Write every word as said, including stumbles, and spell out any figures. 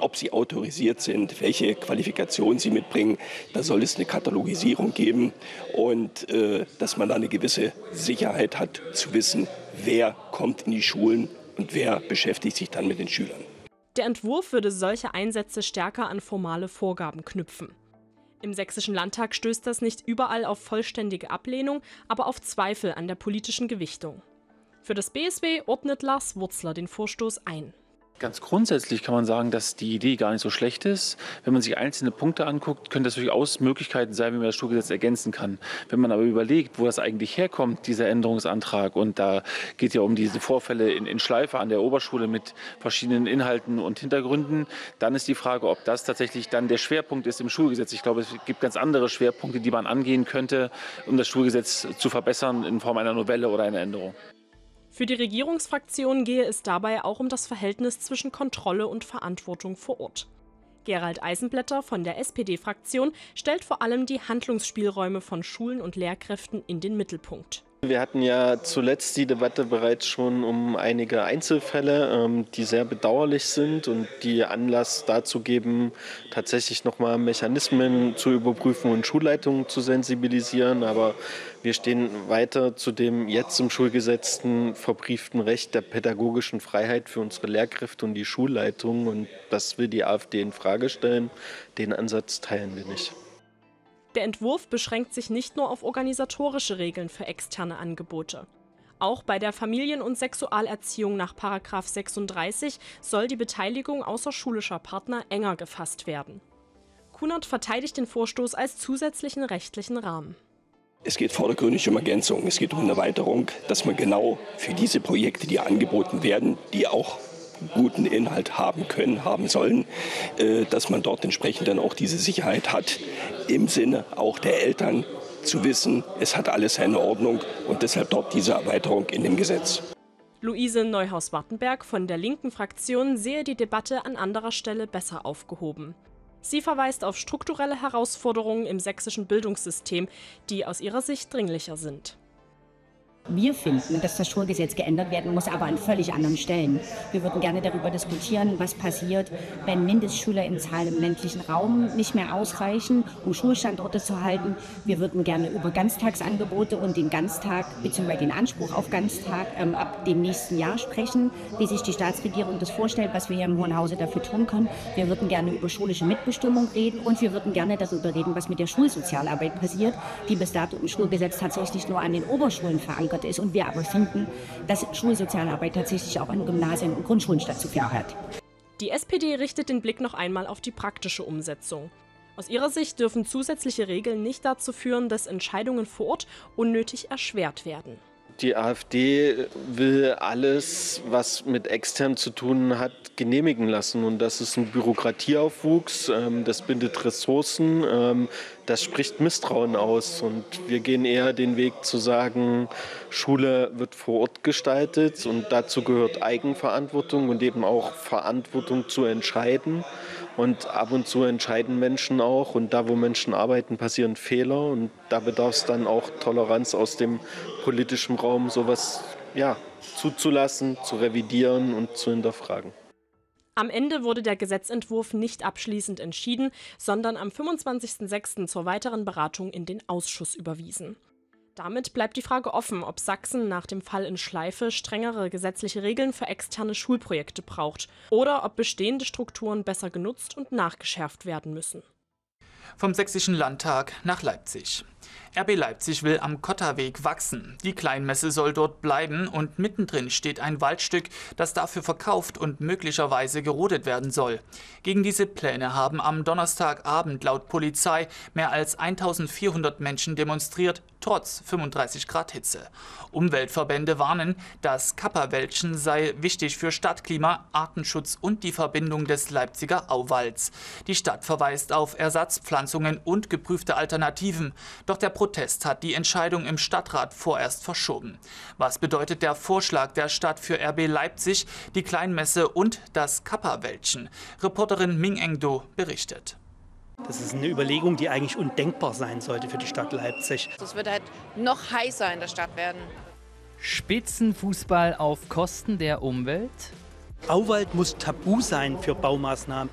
ob sie autorisiert sind, welche Qualifikationen sie mitbringen. Da soll es eine Katalogisierung geben und äh, dass man da eine gewisse Sicherheit hat, zu wissen, wer kommt in die Schulen und wer beschäftigt sich dann mit den Schülern. Der Entwurf würde solche Einsätze stärker an formale Vorgaben knüpfen. Im Sächsischen Landtag stößt das nicht überall auf vollständige Ablehnung, aber auf Zweifel an der politischen Gewichtung. Für das B S W ordnet Lars Wurzler den Vorstoß ein. Ganz grundsätzlich kann man sagen, dass die Idee gar nicht so schlecht ist. Wenn man sich einzelne Punkte anguckt, können das durchaus Möglichkeiten sein, wie man das Schulgesetz ergänzen kann. Wenn man aber überlegt, wo das eigentlich herkommt, dieser Änderungsantrag, und da geht ja um diese Vorfälle in, in Schleife an der Oberschule mit verschiedenen Inhalten und Hintergründen, dann ist die Frage, ob das tatsächlich dann der Schwerpunkt ist im Schulgesetz. Ich glaube, es gibt ganz andere Schwerpunkte, die man angehen könnte, um das Schulgesetz zu verbessern in Form einer Novelle oder einer Änderung. Für die Regierungsfraktion gehe es dabei auch um das Verhältnis zwischen Kontrolle und Verantwortung vor Ort. Gerald Eisenblätter von der S P D-Fraktion stellt vor allem die Handlungsspielräume von Schulen und Lehrkräften in den Mittelpunkt. Wir hatten ja zuletzt die Debatte bereits schon um einige Einzelfälle, die sehr bedauerlich sind und die Anlass dazu geben, tatsächlich nochmal Mechanismen zu überprüfen und Schulleitungen zu sensibilisieren. Aber wir stehen weiter zu dem jetzt im Schulgesetz verbrieften Recht der pädagogischen Freiheit für unsere Lehrkräfte und die Schulleitung. Und das will die AfD in Frage stellen. Den Ansatz teilen wir nicht. Der Entwurf beschränkt sich nicht nur auf organisatorische Regeln für externe Angebote. Auch bei der Familien- und Sexualerziehung nach Paragraph sechsunddreißig soll die Beteiligung außerschulischer Partner enger gefasst werden. Kunert verteidigt den Vorstoß als zusätzlichen rechtlichen Rahmen. Es geht vordergründig um Ergänzung, es geht um eine Erweiterung, dass man genau für diese Projekte, die angeboten werden, die auch guten Inhalt haben können, haben sollen, dass man dort entsprechend dann auch diese Sicherheit hat, im Sinne auch der Eltern zu wissen, es hat alles seine Ordnung und deshalb dort diese Erweiterung in dem Gesetz. Luise Neuhaus-Wartenberg von der linken Fraktion sehe die Debatte an anderer Stelle besser aufgehoben. Sie verweist auf strukturelle Herausforderungen im sächsischen Bildungssystem, die aus ihrer Sicht dringlicher sind. Wir finden, dass das Schulgesetz geändert werden muss, aber an völlig anderen Stellen. Wir würden gerne darüber diskutieren, was passiert, wenn Mindestschüler in Zahlen im ländlichen Raum nicht mehr ausreichen, um Schulstandorte zu halten. Wir würden gerne über Ganztagsangebote und den Ganztag bzw. den Anspruch auf Ganztag ähm, ab dem nächsten Jahr sprechen, wie sich die Staatsregierung das vorstellt, was wir hier im Hohen Hause dafür tun können. Wir würden gerne über schulische Mitbestimmung reden und wir würden gerne darüber reden, was mit der Schulsozialarbeit passiert, die bis dato im Schulgesetz tatsächlich nur an den Oberschulen verankert ist und wir aber finden, dass Schulsozialarbeit tatsächlich auch an Gymnasien und Grundschulen stattzufinden hat. Die S P D richtet den Blick noch einmal auf die praktische Umsetzung. Aus ihrer Sicht dürfen zusätzliche Regeln nicht dazu führen, dass Entscheidungen vor Ort unnötig erschwert werden. Die AfD will alles, was mit extern zu tun hat, genehmigen lassen. Und das ist ein Bürokratieaufwuchs, das bindet Ressourcen, das spricht Misstrauen aus. Und wir gehen eher den Weg zu sagen, Schule wird vor Ort gestaltet und dazu gehört Eigenverantwortung und eben auch Verantwortung zu entscheiden. Und ab und zu entscheiden Menschen auch und da, wo Menschen arbeiten, passieren Fehler und da bedarf es dann auch Toleranz aus dem politischen Raum, sowas ja, zuzulassen, zu revidieren und zu hinterfragen. Am Ende wurde der Gesetzentwurf nicht abschließend entschieden, sondern am fünfundzwanzigsten sechsten zur weiteren Beratung in den Ausschuss überwiesen. Damit bleibt die Frage offen, ob Sachsen nach dem Fall in Schleife strengere gesetzliche Regeln für externe Schulprojekte braucht oder ob bestehende Strukturen besser genutzt und nachgeschärft werden müssen. Vom Sächsischen Landtag nach Leipzig. R B Leipzig will am Kotterweg wachsen. Die Kleinmesse soll dort bleiben und mittendrin steht ein Waldstück, das dafür verkauft und möglicherweise gerodet werden soll. Gegen diese Pläne haben am Donnerstagabend laut Polizei mehr als eintausendvierhundert Menschen demonstriert, trotz fünfunddreißig Grad Hitze. Umweltverbände warnen, das Kapperwäldchen sei wichtig für Stadtklima, Artenschutz und die Verbindung des Leipziger Auwalds. Die Stadt verweist auf Ersatzpflanzungen und geprüfte Alternativen. Doch der Protest hat die Entscheidung im Stadtrat vorerst verschoben. Was bedeutet der Vorschlag der Stadt für R B Leipzig, die Kleinmesse und das Kapperwäldchen? Reporterin Ming Engdo berichtet. Das ist eine Überlegung, die eigentlich undenkbar sein sollte für die Stadt Leipzig. Es wird halt noch heißer in der Stadt werden. Spitzenfußball auf Kosten der Umwelt? Auwald muss tabu sein für Baumaßnahmen.